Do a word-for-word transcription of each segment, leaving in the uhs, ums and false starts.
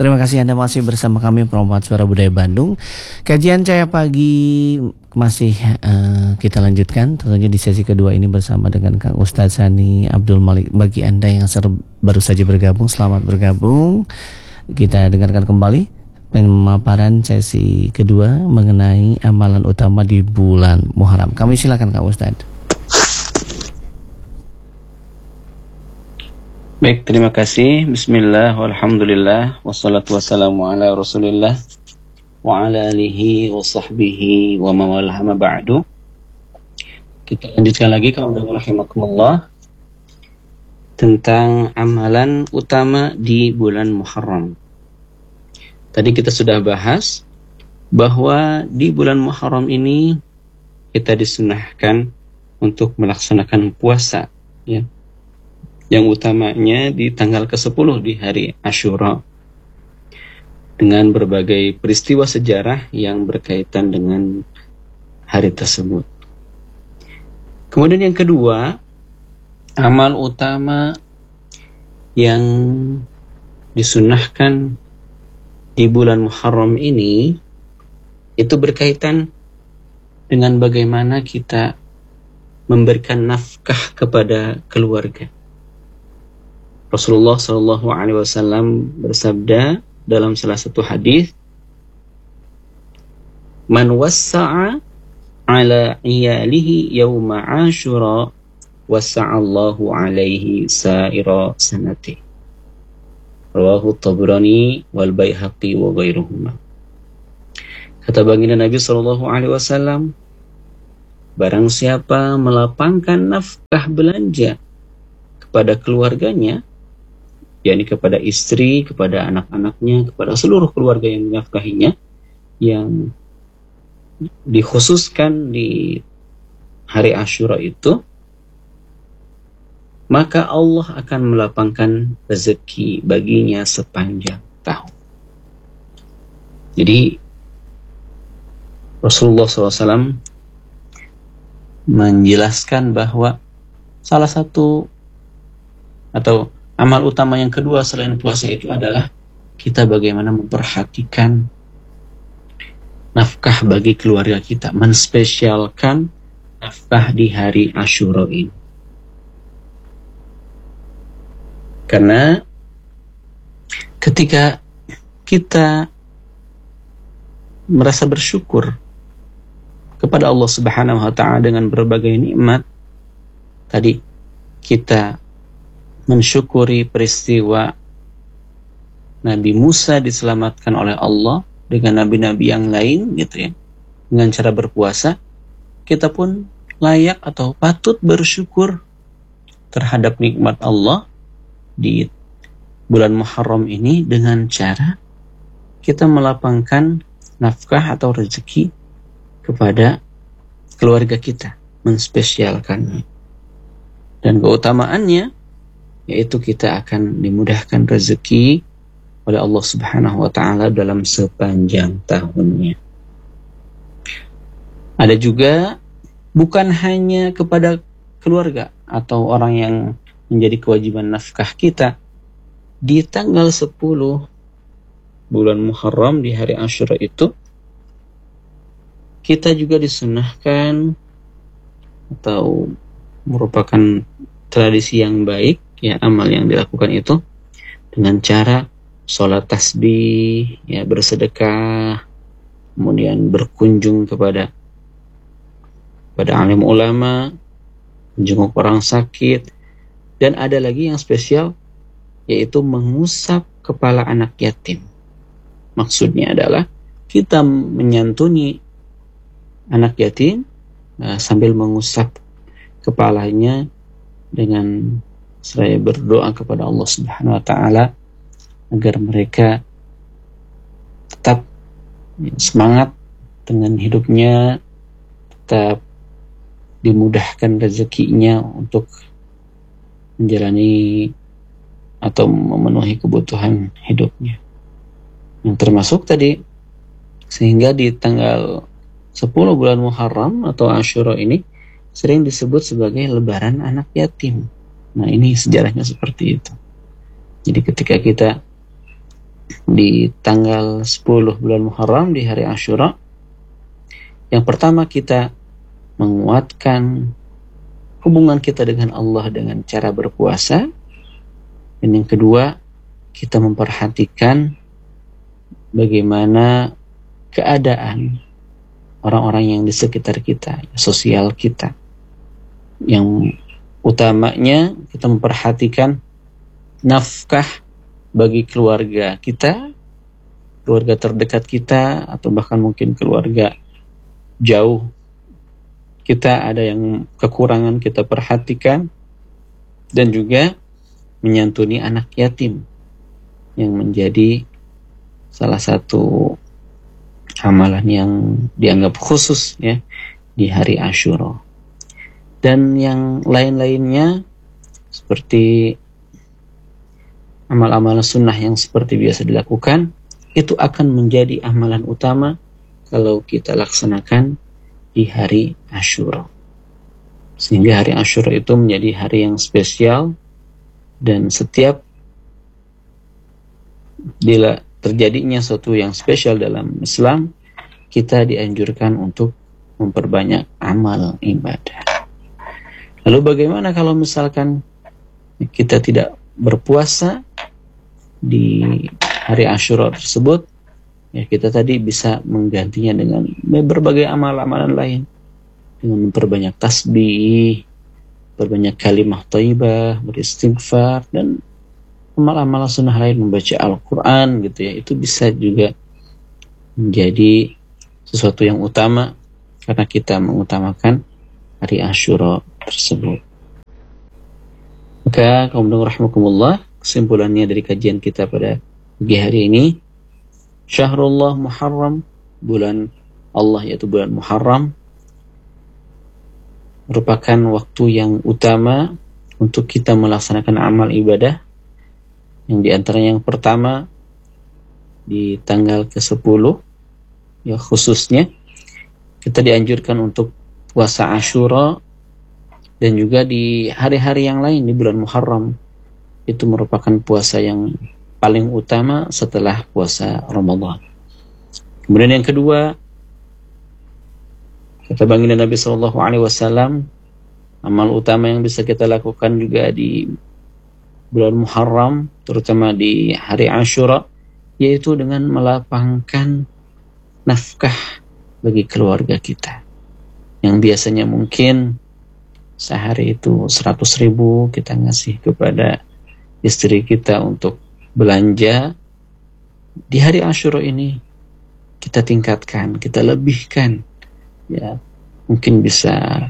Terima kasih Anda masih bersama kami Promomat Suara Budaya Bandung. Kajian Cahaya Pagi masih uh, kita lanjutkan tentunya di sesi kedua ini bersama dengan Kang Ustadz Sani Abdul Malik. Bagi Anda yang baru saja bergabung, selamat bergabung. Kita dengarkan kembali pemaparan sesi kedua mengenai amalan utama di bulan Muharram. Kami silakan Kang Ustadz. Baik, terima kasih. Bismillah, walhamdulillah, wassalatu wassalamu ala rasulillah wa ala alihi wa sahbihi wa mawalah ma ba'du. Kita lanjutkan lagi, kaum dan rahimakumullah, tentang amalan utama di bulan Muharram. Tadi kita sudah bahas bahwa di bulan Muharram ini kita disunahkan untuk melaksanakan puasa, ya. Yang utamanya di tanggal kesepuluh di hari Asyura, dengan berbagai peristiwa sejarah yang berkaitan dengan hari tersebut. Kemudian yang kedua, amal utama yang disunahkan di bulan Muharram ini itu berkaitan dengan bagaimana kita memberikan nafkah kepada keluarga. Rasulullah Shallallahu Alaihi Wasallam bersabda dalam salah satu hadis, "Man wassa'a ala iyalihi yawma Ashura, wassa'allahu alaihi sa'ira sanati." Rawahu Tabrani wal Baihaqi wa ghairuhuma. Kata baginda Nabi Shallallahu Alaihi Wasallam, barang siapa melapangkan nafkah belanja kepada keluarganya, yakni kepada istri, kepada anak-anaknya, kepada seluruh keluarga yang dinafkahinya, yang dikhususkan di hari Asyura itu, maka Allah akan melapangkan rezeki baginya sepanjang tahun. Jadi Rasulullah shallallahu alaihi wasallam menjelaskan bahwa salah satu atau amal utama yang kedua selain puasa itu adalah kita bagaimana memperhatikan nafkah bagi keluarga kita, menspesialkan nafkah di hari Asyura ini. Karena ketika kita merasa bersyukur kepada Allah Subhanahu wa taala dengan berbagai nikmat, tadi kita mensyukuri peristiwa Nabi Musa diselamatkan oleh Allah dengan nabi-nabi yang lain, gitu ya, dengan cara berpuasa, kita pun layak atau patut bersyukur terhadap nikmat Allah di bulan Muharram ini dengan cara kita melapangkan nafkah atau rezeki kepada keluarga kita, menspesialkannya. Dan keutamaannya yaitu kita akan dimudahkan rezeki oleh Allah Subhanahu wa taala dalam sepanjang tahunnya. Ada juga bukan hanya kepada keluarga atau orang yang menjadi kewajiban nafkah kita. Di tanggal sepuluh bulan Muharram di hari Asyura itu, kita juga disunahkan atau merupakan tradisi yang baik, ya, amal yang dilakukan itu dengan cara sholat tasbih, ya, bersedekah, kemudian berkunjung kepada pada alim ulama, menjenguk orang sakit, dan ada lagi yang spesial yaitu mengusap kepala anak yatim. Maksudnya adalah kita menyantuni anak yatim uh, sambil mengusap kepalanya dengan seraya berdoa kepada Allah Subhanahu wa taala agar mereka tetap semangat dengan hidupnya, tetap dimudahkan rezekinya untuk menjalani atau memenuhi kebutuhan hidupnya. Yang termasuk tadi, sehingga di tanggal sepuluh bulan Muharram atau Asyura ini sering disebut sebagai lebaran anak yatim. Nah, ini sejarahnya seperti itu. Jadi ketika kita di tanggal sepuluh bulan Muharram di hari Asyura. Yang pertama, kita menguatkan hubungan kita dengan Allah dengan cara berpuasa. Dan yang kedua, kita memperhatikan bagaimana keadaan orang-orang yang di sekitar kita, sosial kita. Yang utamanya kita memperhatikan nafkah bagi keluarga kita, keluarga terdekat kita, atau bahkan mungkin keluarga jauh kita ada yang kekurangan, kita perhatikan. Dan juga menyantuni anak yatim yang menjadi salah satu amalan yang dianggap khusus ya di hari Asyura. Dan yang lain-lainnya seperti amal-amal sunnah yang seperti biasa dilakukan, itu akan menjadi amalan utama kalau kita laksanakan di hari Asyura. Sehingga hari Asyura itu menjadi hari yang spesial, dan setiap bila terjadinya sesuatu yang spesial dalam Islam, kita dianjurkan untuk memperbanyak amal ibadah. Lalu bagaimana kalau misalkan kita tidak berpuasa di hari Asyura tersebut? Ya, kita tadi bisa menggantinya dengan berbagai amal-amalan lain, dengan memperbanyak tasbih, berbanyak kalimah thayyibah, beristighfar, dan amal-amal sunnah lain, membaca Al-Quran gitu ya. Itu bisa juga menjadi sesuatu yang utama karena kita mengutamakan hari Asyura tersebut. Maka kaum pendengar rahimakumullah, kesimpulannya dari kajian kita pada pagi hari ini, Syahrullah Muharram, bulan Allah yaitu bulan Muharram, merupakan waktu yang utama untuk kita melaksanakan amal ibadah. Yang diantaranya yang pertama di tanggal ke sepuluh, ya khususnya kita dianjurkan untuk puasa Asyura, dan juga di hari-hari yang lain di bulan Muharram itu merupakan puasa yang paling utama setelah puasa Ramadan. Kemudian yang kedua, kata baginda Nabi Shallallahu Alaihi Wasallam, amal utama yang bisa kita lakukan juga di bulan Muharram, terutama di hari Asyura, yaitu dengan melapangkan nafkah bagi keluarga kita. Yang biasanya mungkin sehari itu seratus ribu kita ngasih kepada istri kita untuk belanja. Di hari Asyura ini kita tingkatkan, kita lebihkan, ya mungkin bisa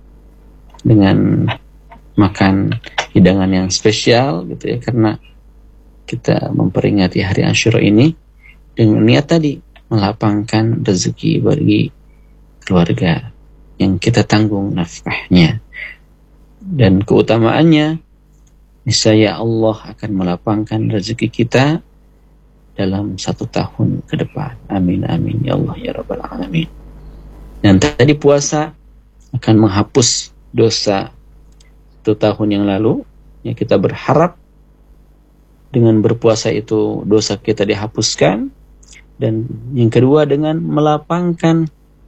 dengan makan hidangan yang spesial gitu ya, karena kita memperingati hari Asyura ini dengan niat tadi melapangkan rezeki bagi keluarga yang kita tanggung nafkahnya. Dan keutamaannya, niscaya Allah akan melapangkan rezeki kita dalam satu tahun ke depan. Amin amin ya Allah ya Rabbal Alamin. Dan tadi puasa akan menghapus dosa satu tahun yang lalu. Ya, kita berharap dengan berpuasa itu dosa kita dihapuskan. Dan yang kedua, dengan melapangkan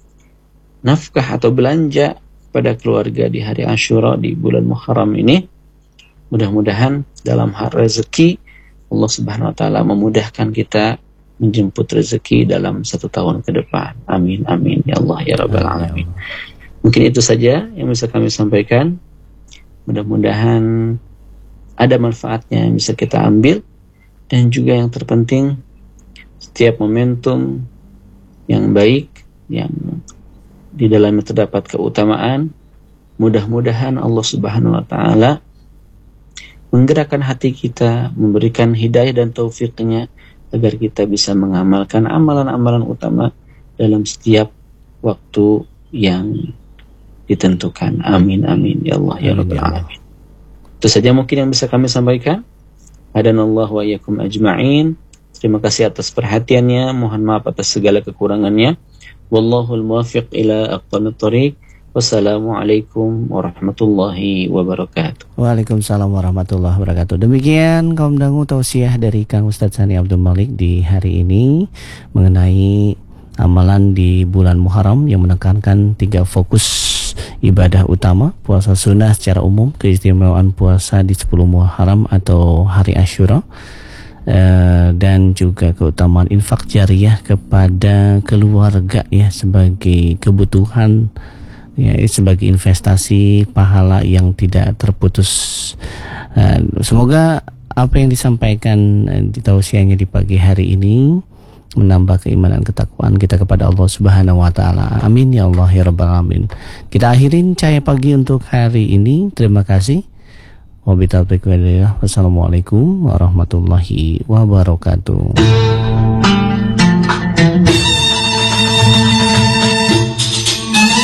nafkah atau belanja pada keluarga di hari Asyura di bulan Muharram ini, mudah-mudahan dalam hal rezeki Allah Subhanahu wa taala memudahkan kita menjemput rezeki dalam satu tahun ke depan. Amin amin ya Allah ya Rabbal Alamin. Mungkin itu saja yang bisa kami sampaikan. Mudah-mudahan ada manfaatnya yang bisa kita ambil, dan juga yang terpenting, setiap momentum yang baik yang di dalamnya terdapat keutamaan, mudah-mudahan Allah Subhanahu wa taala menggerakkan hati kita, memberikan hidayah dan taufiknya agar kita bisa mengamalkan amalan-amalan utama dalam setiap waktu yang ditentukan. Amin amin ya Allah ya Rabbal Alamin. Itu saja mungkin yang bisa kami sampaikan. Hadanallahu wa iyyakum ajma'in. Terima kasih atas perhatiannya, mohon maaf atas segala kekurangannya. Wallahul muwaffiq ila aqwamit thoriq. Wassalamualaikum warahmatullahi wabarakatuh. Waalaikumsalam warahmatullahi wabarakatuh. Demikian kaum dangu tausiah dari Kang Ustadz Sani Abdul Malik di hari ini mengenai amalan di bulan Muharram yang menekankan tiga fokus ibadah utama: puasa sunnah secara umum, keistimewaan puasa di sepuluh Muharram atau hari Asyura, uh, dan juga keutamaan infak jariyah kepada keluarga ya sebagai kebutuhan, ya, sebagai investasi pahala yang tidak terputus. Uh, semoga apa yang disampaikan uh, di tausiahnya di pagi hari ini menambah keimanan ketakwaan kita kepada Allah Subhanahu wa taala. Amin ya Allah ya rabbal alamin. Kita akhirin Cahaya Pagi untuk hari ini. Terima kasih. Wabillahi taufiq wal hidayah. Wassalamualaikum warahmatullahi wabarakatuh.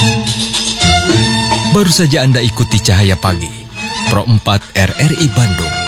Baru saja Anda ikuti Cahaya Pagi Pro empat R R I Bandung